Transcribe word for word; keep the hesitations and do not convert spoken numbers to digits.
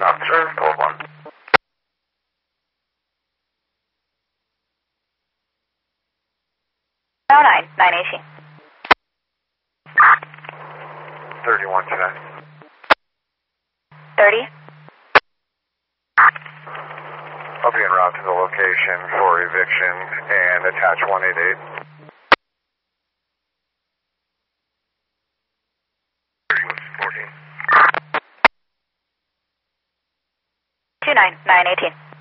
Officer, twelve one. Oh nine, nine eighteen. thirty-one tonight. thirty. I'll be en route to the location for eviction and attach one eight eight. two nine, nine eighteen.